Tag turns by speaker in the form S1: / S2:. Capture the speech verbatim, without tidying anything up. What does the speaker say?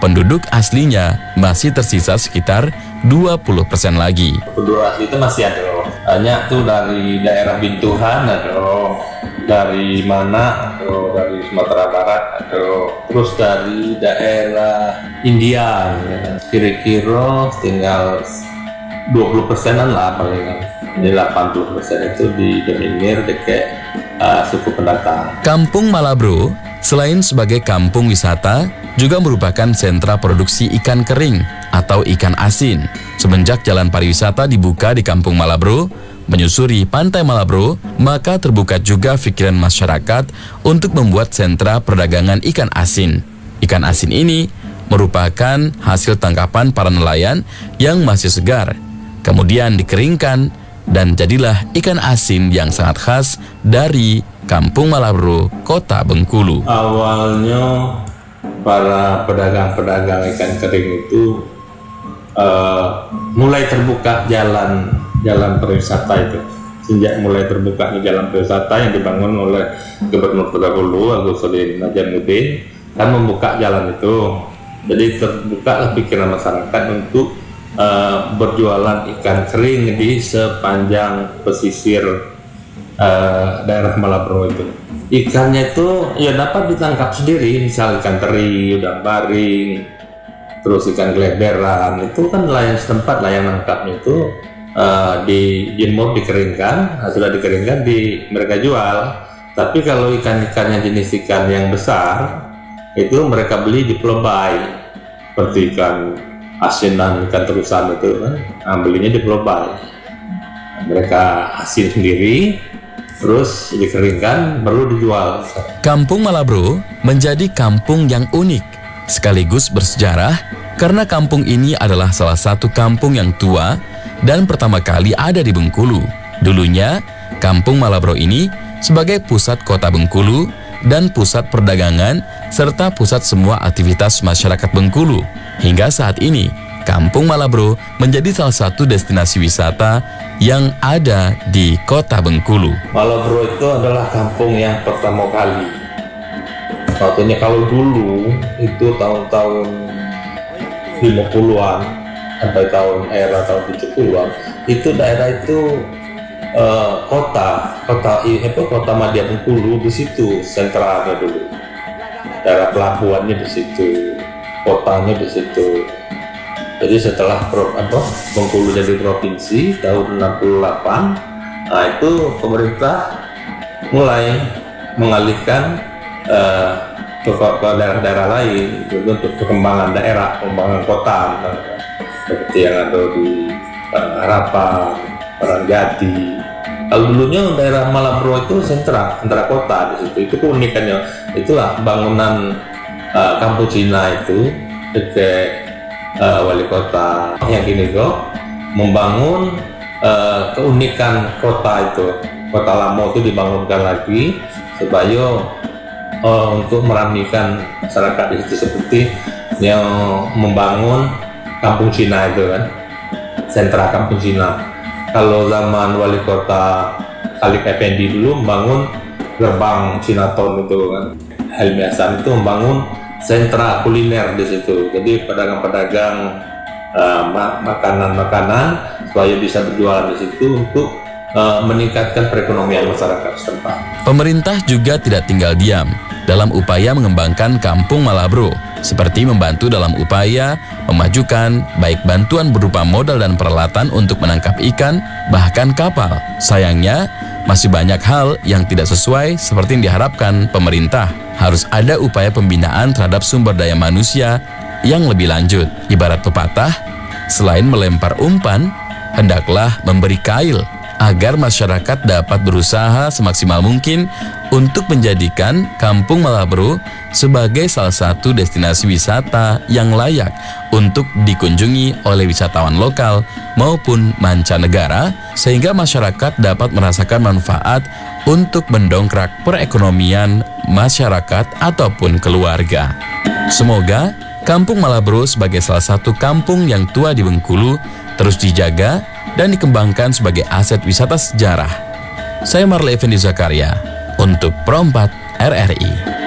S1: penduduk aslinya masih tersisa sekitar dua puluh persen lagi.
S2: Penduduk asli itu masih ada loh. Banyak tuh dari daerah Bintuhan ada loh. Dari mana? Atau dari Sumatera Barat atau terus dari daerah India. Kira-kira tinggal dua puluh persenan lah palingan. Ini delapan puluh persen itu didominir dekat uh, suku pendatang.
S1: Kampung Malabro selain sebagai kampung wisata juga merupakan sentra produksi ikan kering atau ikan asin. Semenjak jalan pariwisata dibuka di Kampung Malabro, menyusuri Pantai Malabro, maka terbuka juga pikiran masyarakat untuk membuat sentra perdagangan ikan asin. Ikan asin ini merupakan hasil tangkapan para nelayan yang masih segar, kemudian dikeringkan, dan jadilah ikan asin yang sangat khas dari Kampung Malabro, Kota Bengkulu.
S2: Awalnya para pedagang-pedagang ikan kering itu uh, mulai terbuka jalan jalan pariwisata itu. Sejak mulai terbuka jalan pariwisata yang dibangun oleh Gubernur terdahulu Agustin Najamuddin kan membuka jalan itu. Jadi terbuka pikiran masyarakat untuk Uh, berjualan ikan kering di sepanjang pesisir uh, daerah Malabro itu. Ikannya itu ya dapat ditangkap sendiri, misal ikan teri, udang baring, terus ikan gelederan, itu kan nelayan setempat lah yang nangkapnya itu uh, dijemur, dikeringkan, nah, sudah dikeringkan di mereka jual. Tapi kalau ikan-ikannya jenis ikan yang besar itu mereka beli di Pulau Bayi, seperti ikan asinan, ikan terusan itu kan, nah, belinya di Pulau Bayi. Mereka asin sendiri, terus dikeringkan, baru dijual.
S1: Kampung Malabro menjadi kampung yang unik, sekaligus bersejarah, karena kampung ini adalah salah satu kampung yang tua dan pertama kali ada di Bengkulu. Dulunya, Kampung Malabro ini sebagai pusat kota Bengkulu dan pusat perdagangan serta pusat semua aktivitas masyarakat Bengkulu. Hingga saat ini, Kampung Malabro menjadi salah satu destinasi wisata yang ada di Kota Bengkulu.
S2: Malabro itu adalah kampung yang pertama kali. Waktunya kalau dulu itu tahun-tahun lima puluhan sampai tahun era tahun tujuh puluhan, itu daerah itu uh, kota kota itu kota Madya Bengkulu, di situ sentralnya dulu. Daerah pelabuhannya di situ, kotanya di situ. Jadi setelah pro, apa, Bengkulu jadi provinsi tahun enam puluh delapan, nah itu pemerintah mulai mengalihkan uh, ke, ke daerah-daerah lain untuk perkembangan daerah, perkembangan kota, seperti yang ada di Harapan, Parangjati. Kalau dulunya daerah Malabro itu sentra, sentra kota di situ. Itu keunikannya. Itulah bangunan uh, Kampung Cina itu dekat uh, wali kota yang gini kok membangun uh, keunikan kota itu. Kota lama itu dibangunkan lagi supaya uh, untuk meramaikan masyarakat di situ, seperti yang membangun Kampung Cina itu kan, sentra Kampung Cina. Kalau zaman wali kota Khalid Effendi dulu membangun gerbang Cinaton itu kan, Helmi Hasan itu membangun sentra kuliner di situ. Jadi pedagang-pedagang uh, makanan-makanan supaya bisa berjualan di situ untuk uh, meningkatkan perekonomian masyarakat setempat.
S1: Pemerintah juga tidak tinggal diam dalam upaya mengembangkan Kampung Malabro, seperti membantu dalam upaya memajukan baik bantuan berupa modal dan peralatan untuk menangkap ikan, bahkan kapal. Sayangnya, masih banyak hal yang tidak sesuai seperti yang diharapkan pemerintah. Harus ada upaya pembinaan terhadap sumber daya manusia yang lebih lanjut. Ibarat pepatah, selain melempar umpan, hendaklah memberi kail, agar masyarakat dapat berusaha semaksimal mungkin untuk menjadikan Kampung Malabro sebagai salah satu destinasi wisata yang layak untuk dikunjungi oleh wisatawan lokal maupun mancanegara, sehingga masyarakat dapat merasakan manfaat untuk mendongkrak perekonomian masyarakat ataupun keluarga. Semoga Kampung Malabro sebagai salah satu kampung yang tua di Bengkulu terus dijaga dan dikembangkan sebagai aset wisata sejarah. Saya Marley Effendi Zakaria untuk Pro empat R R I.